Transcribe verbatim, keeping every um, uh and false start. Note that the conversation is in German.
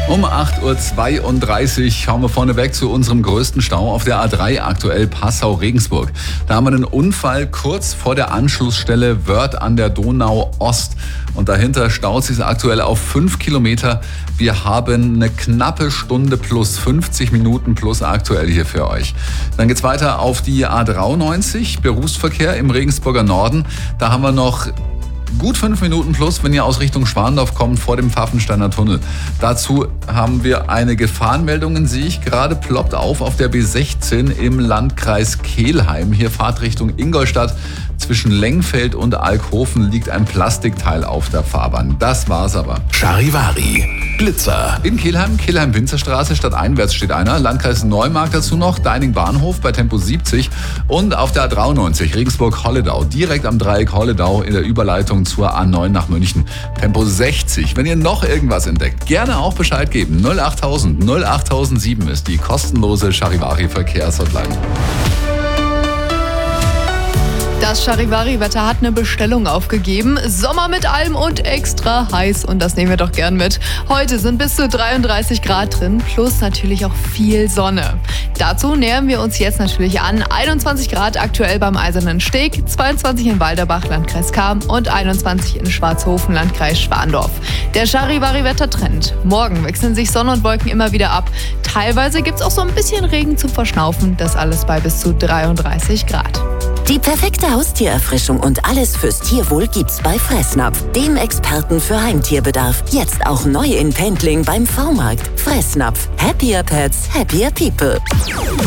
Um acht Uhr zweiunddreißig schauen wir vorneweg zu unserem größten Stau auf der A drei, aktuell Passau-Regensburg. Da haben wir einen Unfall kurz vor der Anschlussstelle Wörth an der Donau Ost. Und dahinter staut sich aktuell auf fünf Kilometer. Wir haben eine knappe Stunde plus fünfzig Minuten plus aktuell hier für euch. Dann geht's weiter auf die A dreiundneunzig, Berufsverkehr im Regensburger Norden. Da haben wir noch gut fünf Minuten plus, wenn ihr aus Richtung Schwandorf kommt, vor dem Pfaffensteiner Tunnel. Dazu haben wir eine Gefahrenmeldung, sehe ich gerade, ploppt auf auf der B sechzehn im Landkreis Kelheim. Hier Fahrtrichtung Ingolstadt. Zwischen Lengfeld und Alkhofen liegt ein Plastikteil auf der Fahrbahn. Das war's aber. Charivari, Blitzer. In Kelheim, Kelheim-Winzerstraße, stadteinwärts steht einer. Landkreis Neumarkt dazu noch, Deining-Bahnhof bei Tempo siebzig. Und auf der A dreiundneunzig, Regensburg-Holledau, direkt am Dreieck Holledau in der Überleitung zur A neun nach München. Tempo sechzig. Wenn ihr noch irgendwas entdeckt, gerne auch Bescheid geben. null achttausend null achttausendsieben ist die kostenlose Charivari-Verkehrshotline. Das Charivari-Wetter hat eine Bestellung aufgegeben. Sommer mit allem und extra heiß. Und das nehmen wir doch gern mit. Heute sind bis zu dreiunddreißig Grad drin, plus natürlich auch viel Sonne. Dazu nähern wir uns jetzt natürlich an. einundzwanzig Grad aktuell beim Eisernen Steg, zweiundzwanzig in Walderbach, Landkreis Cham und einundzwanzig in Schwarzhofen, Landkreis Schwandorf. Der Charivari-Wettertrend. Morgen wechseln sich Sonne und Wolken immer wieder ab. Teilweise gibt es auch so ein bisschen Regen zum Verschnaufen. Das alles bei bis zu dreiunddreißig Grad. Die perfekte Haustiererfrischung und alles fürs Tierwohl gibt's bei Fressnapf, dem Experten für Heimtierbedarf. Jetzt auch neu in Pendling beim V-Markt. Fressnapf. Happier Pets, happier people.